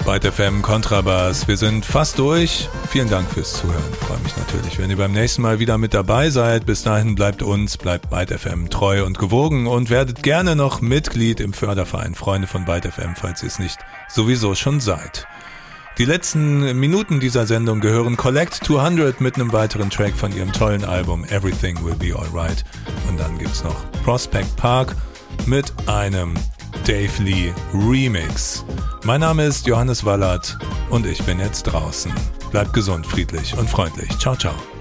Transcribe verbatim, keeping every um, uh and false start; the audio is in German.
Byte F M Kontrabass. Wir sind fast durch. Vielen Dank fürs Zuhören. Ich freue mich natürlich, wenn ihr beim nächsten Mal wieder mit dabei seid. Bis dahin bleibt uns, bleibt Byte F M treu und gewogen und werdet gerne noch Mitglied im Förderverein Freunde von Byte F M, falls ihr es nicht sowieso schon seid. Die letzten Minuten dieser Sendung gehören Collect zweihundert mit einem weiteren Track von ihrem tollen Album Everything Will Be Alright. Und dann gibt's noch Prospect Park mit einem Dave Lee Remix. Mein Name ist Johannes Wallert und ich bin jetzt draußen. Bleibt gesund, friedlich und freundlich. Ciao, ciao.